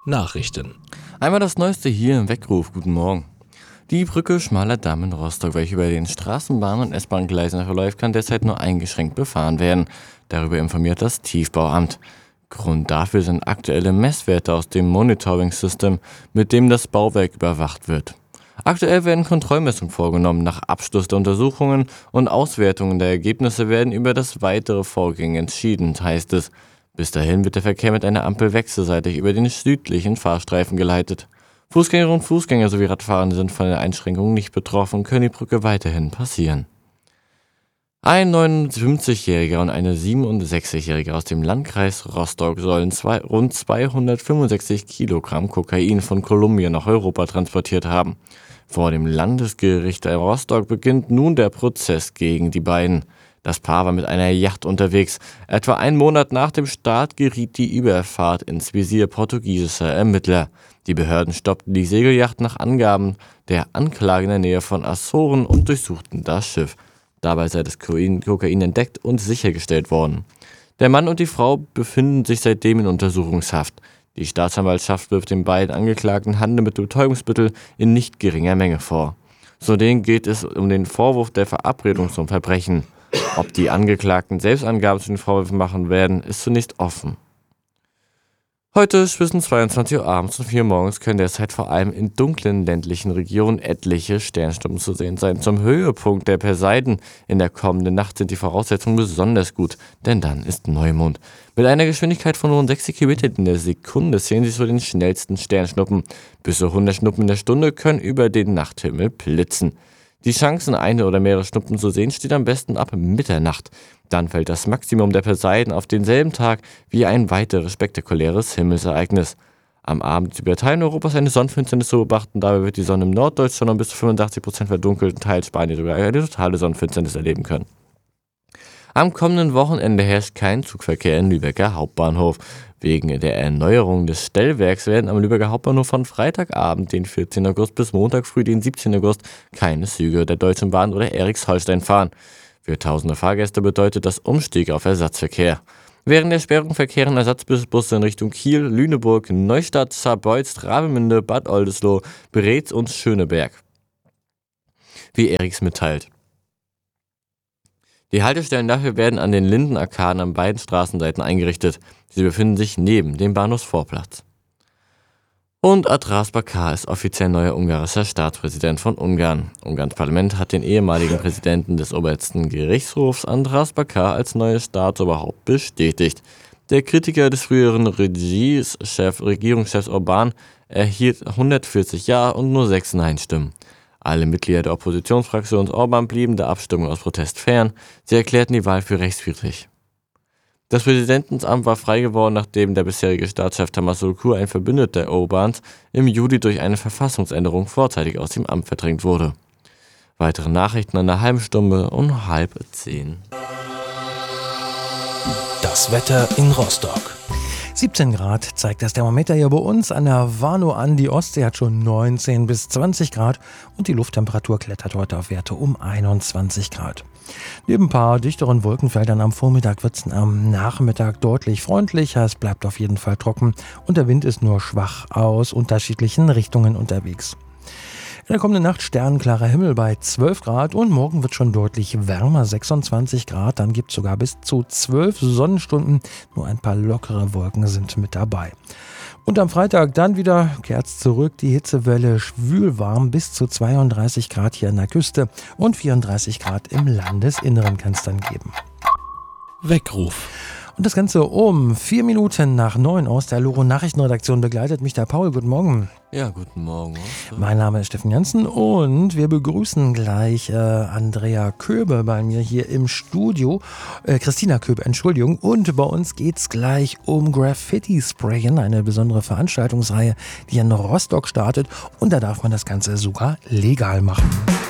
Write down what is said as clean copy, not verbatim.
Nachrichten. Einmal das Neueste hier im Weckruf. Guten Morgen. Die Brücke Schmaler Damm in Rostock, welche über den Straßenbahn- und S-Bahn-Gleisen verläuft, kann derzeit nur eingeschränkt befahren werden. Darüber informiert das Tiefbauamt. Grund dafür sind aktuelle Messwerte aus dem Monitoring-System, mit dem das Bauwerk überwacht wird. Aktuell werden Kontrollmessungen vorgenommen. Nach Abschluss der Untersuchungen und Auswertungen der Ergebnisse werden über das weitere Vorgehen entschieden, heißt es. Bis dahin wird der Verkehr mit einer Ampel wechselseitig über den südlichen Fahrstreifen geleitet. Fußgängerinnen und Fußgänger sowie Radfahrende sind von der Einschränkung nicht betroffen und können die Brücke weiterhin passieren. Ein 59-Jähriger und eine 67-Jährige aus dem Landkreis Rostock sollen rund 265 Kilogramm Kokain von Kolumbien nach Europa transportiert haben. Vor dem Landesgericht Rostock beginnt nun der Prozess gegen die beiden. Das Paar war mit einer Yacht unterwegs. Etwa einen Monat nach dem Start geriet die Überfahrt ins Visier portugiesischer Ermittler. Die Behörden stoppten die Segelyacht nach Angaben der Anklage in der Nähe von Azoren und durchsuchten das Schiff. Dabei sei das Kokain entdeckt und sichergestellt worden. Der Mann und die Frau befinden sich seitdem in Untersuchungshaft. Die Staatsanwaltschaft wirft den beiden Angeklagten Handel mit Betäubungsmitteln in nicht geringer Menge vor. Zudem geht es um den Vorwurf der Verabredung zum Verbrechen. Ob die Angeklagten selbst Angaben zu den Vorwürfen machen werden, ist zunächst offen. Heute zwischen 22 Uhr abends und 4 Uhr morgens können derzeit vor allem in dunklen ländlichen Regionen etliche Sternschnuppen zu sehen sein. Zum Höhepunkt der Perseiden in der kommenden Nacht sind die Voraussetzungen besonders gut, denn dann ist Neumond. Mit einer Geschwindigkeit von rund 60 km in der Sekunde zählen sie zu den schnellsten Sternschnuppen. Bis zu 100 Schnuppen in der Stunde können über den Nachthimmel blitzen. Die Chancen, eine oder mehrere Schnuppen zu sehen, steht am besten ab Mitternacht. Dann fällt das Maximum der Perseiden auf denselben Tag wie ein weiteres spektakuläres Himmelsereignis. Am Abend über Teilen Europas eine Sonnenfinsternis zu beobachten, dabei wird die Sonne im Norddeutschland um bis zu 85% verdunkelt, Teil Spanien sogar eine totale Sonnenfinsternis erleben können. Am kommenden Wochenende herrscht kein Zugverkehr im Lübecker Hauptbahnhof. Wegen der Erneuerung des Stellwerks werden am Lübecker Hauptbahnhof von Freitagabend, den 14. August, bis Montag früh, den 17. August, keine Züge der Deutschen Bahn oder Eriksholstein fahren. Für tausende Fahrgäste bedeutet das Umstieg auf Ersatzverkehr. Während der Sperrung verkehren Ersatzbusse in Richtung Kiel, Lüneburg, Neustadt, Saarbrücken, Travemünde, Bad Oldesloe, Breetz und Schöneberg. Wie Eriks mitteilt. Die Haltestellen dafür werden an den Lindenarkaden an beiden Straßenseiten eingerichtet. Sie befinden sich neben dem Bahnhofsvorplatz. Und András Bakar ist offiziell neuer ungarischer Staatspräsident von Ungarn. Ungarns Parlament hat den ehemaligen Präsidenten des obersten Gerichtshofs András Bakar als neues Staatsoberhaupt bestätigt. Der Kritiker des früheren Regierungschefs Orbán erhielt 140 Ja und nur 6 Nein-Stimmen. Alle Mitglieder der Oppositionsfraktion Orbán blieben der Abstimmung aus Protest fern. Sie erklärten die Wahl für rechtswidrig. Das Präsidentenamt war frei geworden, nachdem der bisherige Staatschef Tamassulku, ein Verbündeter Orbáns, im Juli durch eine Verfassungsänderung vorzeitig aus dem Amt verdrängt wurde. Weitere Nachrichten in einer halben Stunde um 9:30. Das Wetter in Rostock. 17 Grad zeigt das Thermometer hier bei uns an der Warnow an. Die Ostsee hat schon 19 bis 20 Grad und die Lufttemperatur klettert heute auf Werte um 21 Grad. Neben ein paar dichteren Wolkenfeldern am Vormittag wird es am Nachmittag deutlich freundlicher. Es bleibt auf jeden Fall trocken und der Wind ist nur schwach aus unterschiedlichen Richtungen unterwegs. In der kommenden Nacht sternklarer Himmel bei 12 Grad und morgen wird schon deutlich wärmer, 26 Grad. Dann gibt es sogar bis zu 12 Sonnenstunden. Nur ein paar lockere Wolken sind mit dabei. Und am Freitag dann wieder kehrt zurück die Hitzewelle, schwülwarm bis zu 32 Grad hier an der Küste und 34 Grad im Landesinneren kann es dann geben. Weckruf. Und das Ganze um 4 Minuten nach 9 aus der Loro Nachrichtenredaktion begleitet mich der Paul. Guten Morgen. Ja, guten Morgen. Mein Name ist Steffen Jansen und wir begrüßen gleich Andrea Köbe bei mir hier im Studio. Christina Köbe, Entschuldigung. Und bei uns geht's gleich um Graffiti-Sprayen, eine besondere Veranstaltungsreihe, die in Rostock startet. Und da darf man das Ganze sogar legal machen.